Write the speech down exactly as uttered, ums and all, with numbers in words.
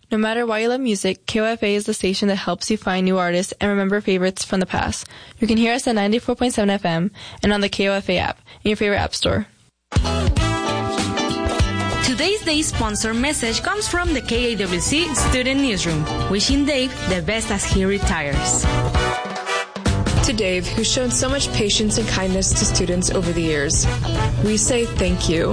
No matter why you love music, K O F A is the station that helps you find new artists and remember favorites from the past. You can hear us at ninety-four point seven F M and on the K O F A app in your favorite app store. Today's day sponsor message comes from the K A W C Student Newsroom, wishing Dave the best as he retires. To Dave, who's shown so much patience and kindness to students over the years, we say thank you.